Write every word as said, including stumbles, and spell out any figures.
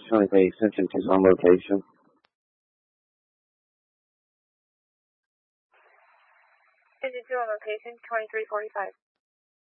twenty pay attention to on location. Attention to on location, twenty-three forty-five.